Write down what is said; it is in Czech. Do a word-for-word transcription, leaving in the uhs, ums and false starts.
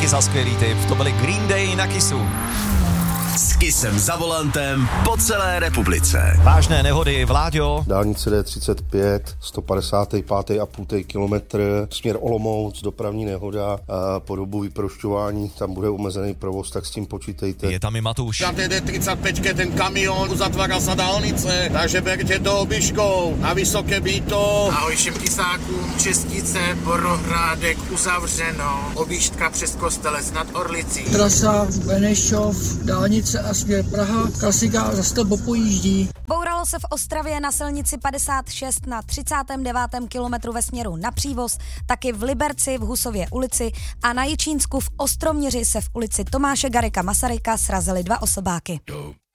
Díky za skvělý tip, to byly Green Day na Kissu. S Kissem za volantem po celé republice. Vážné nehody, Vláďo. Dálnice D třicet pět, sto padesát pět a půl kilometr, směr Olomouc, dopravní nehoda, a po dobu vyprošťování tam bude omezený provoz, tak s tím počítejte. Je tam i Matuš. Na té D třicet pět ten kamion uzatvára sa dálnice, takže berte do Obiškov, na Vysoké Býto. Ahoj všem Kisákům, Čestice, Borohrádek uzavřeno, objížďka přes Kostelec nad Orlicí. Trasa Benešov, dálnice a směr Praha, klasika za sto pojíždí. Bouralo se v Ostravě na silnici padesát šest na třicátém devátém kilometru ve směru na Přívoz, taky v Liberci v Husově ulici a na Jičínsku v Ostroměři se v ulici Tomáše Garrigua Masaryka srazily dva osobáky.